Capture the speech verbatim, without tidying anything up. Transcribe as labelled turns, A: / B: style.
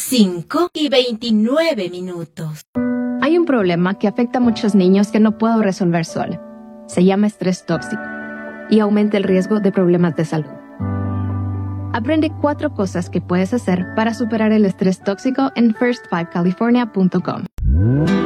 A: cinco y veintinueve minutos.
B: Hay un problema que afecta a muchos niños que no puedo resolver sola. Se llama estrés tóxico y aumenta el riesgo de problemas de salud. Aprende cuatro cosas que puedes hacer para superar el estrés tóxico en first five california punto com.